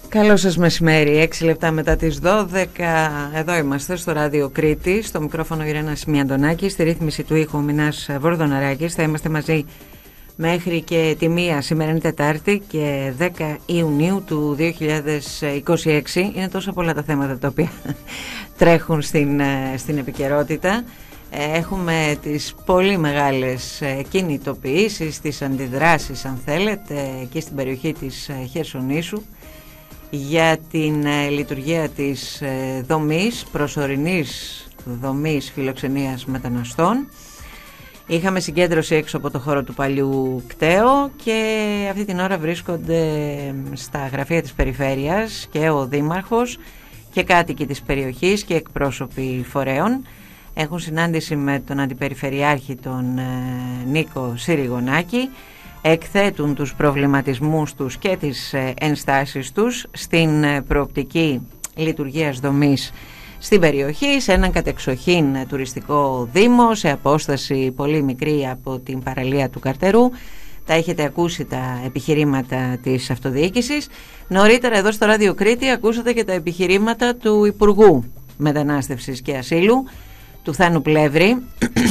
Καλό σας μεσημέρι, 6 λεπτά μετά τις 12. Εδώ είμαστε στο Ράδιο Κρήτη. Στο μικρόφωνο Ιρένα Σιμιαντονάκη, στη ρύθμιση του ήχου Μινάς Βορδοναράκης. Θα είμαστε μαζί μέχρι και τη 1 σήμερα, είναι Τετάρτη και 10 Ιουνίου του 2026. Είναι τόσο πολλά τα θέματα τα οποία τρέχουν στην επικαιρότητα. Έχουμε τις πολύ μεγάλες κινητοποιήσεις, τις αντιδράσεις αν θέλετε, εκεί στην περιοχή της Χερσονήσου για την λειτουργία της προσωρινής δομής φιλοξενίας μεταναστών. Είχαμε συγκέντρωση έξω από το χώρο του παλιού κταίου και αυτή την ώρα βρίσκονται στα γραφεία της περιφέρειας και ο Δήμαρχος και κάτοικοι της περιοχής και εκπρόσωποι φορέων. Έχουν συνάντηση με τον Αντιπεριφερειάρχη τον Νίκο Συριγωνάκη, εκθέτουν τους προβληματισμούς τους και τις ενστάσεις τους στην προοπτική λειτουργίας δομής στην περιοχή, σε έναν κατεξοχήν τουριστικό δήμο, σε απόσταση πολύ μικρή από την παραλία του Καρτερού. Τα έχετε ακούσει τα επιχειρήματα της αυτοδιοίκησης. Νωρίτερα εδώ στο Ράδιο Κρήτη ακούσατε και τα επιχειρήματα του Υπουργού Μετανάστευσης και Ασύλου, του Θάνου Πλεύρη,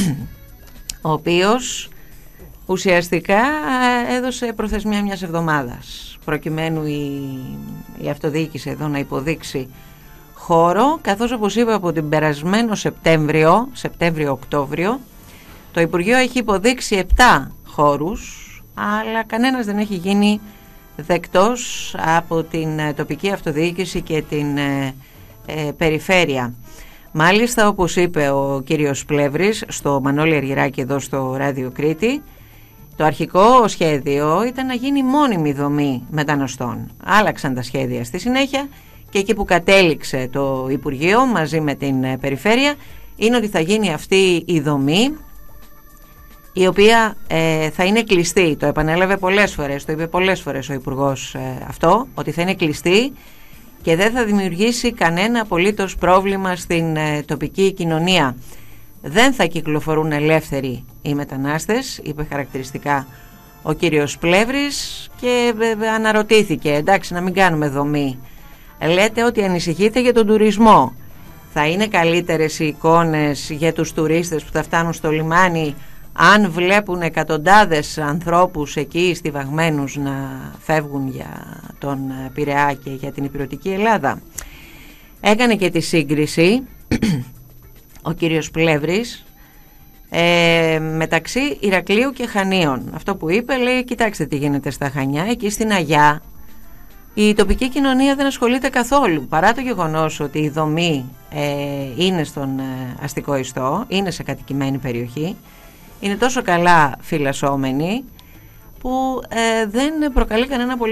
ο οποίος ουσιαστικά έδωσε προθεσμία μιας εβδομάδας προκειμένου η αυτοδιοίκηση εδώ να υποδείξει χώρο, καθώς όπως είπα από την περασμένο Σεπτέμβριο-Οκτώβριο το Υπουργείο έχει υποδείξει 7 χώρους, αλλά κανένας δεν έχει γίνει δεκτός από την τοπική αυτοδιοίκηση και την περιφέρεια. Μάλιστα, όπως είπε ο κύριος Πλεύρης στο Μανώλη Αργυράκη εδώ στο Ράδιο Κρήτη, το αρχικό σχέδιο ήταν να γίνει μόνιμη δομή μεταναστών. Άλλαξαν τα σχέδια στη συνέχεια και εκεί που κατέληξε το Υπουργείο μαζί με την Περιφέρεια είναι ότι θα γίνει αυτή η δομή, η οποία θα είναι κλειστή. Το επανέλαβε πολλές φορές, το είπε πολλές φορές ο Υπουργός αυτό, ότι θα είναι κλειστή και δεν θα δημιουργήσει κανένα απολύτως πρόβλημα στην τοπική κοινωνία. Δεν θα κυκλοφορούν ελεύθεροι οι μετανάστες, είπε χαρακτηριστικά ο κύριος Πλεύρης, και αναρωτήθηκε, εντάξει, να μην κάνουμε δομή. Λέτε ότι ανησυχείτε για τον τουρισμό. Θα είναι καλύτερες οι εικόνες για τους τουρίστες που θα φτάνουν στο λιμάνι αν βλέπουν εκατοντάδες ανθρώπους εκεί στιβαγμένους να φεύγουν για τον Πειραιά και για την υπηρετική Ελλάδα? Έκανε και τη σύγκριση ο κύριος Πλεύρης μεταξύ Ηρακλείου και Χανίων. Αυτό που είπε, λέει, κοιτάξτε τι γίνεται στα Χανιά, εκεί στην Αγιά η τοπική κοινωνία δεν ασχολείται καθόλου, παρά το γεγονός ότι η δομή είναι στον αστικό ιστό, είναι σε κατοικημένη περιοχή, είναι τόσο καλά φυλασσόμενη που δεν προκαλεί κανένα πολύ